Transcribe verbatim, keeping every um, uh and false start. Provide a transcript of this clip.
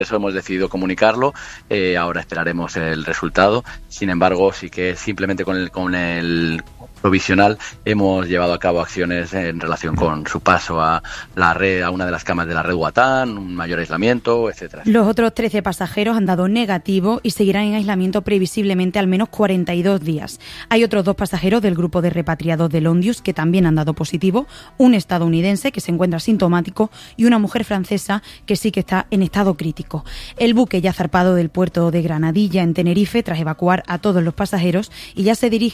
eso hemos decidido comunicarlo. Eh, ahora esperaremos el resultado. Sin embargo, sí que simplemente con el, con el provisional hemos llevado a cabo acciones en relación con su paso a la red, a una de las camas de la red Guatán, un mayor aislamiento, etcétera. Los otros trece pasajeros han dado negativo y seguirán en aislamiento previsiblemente al menos cuarenta y dos días. Hay otros dos pasajeros del grupo de repatriados de Londius que también han dado positivo, un estadounidense que se encuentra sintomático y una mujer francesa que sí que está en estado crítico. El buque ya ha zarpado del puerto de Granadilla en Tenerife tras evacuar a todos los pasajeros y ya se dirige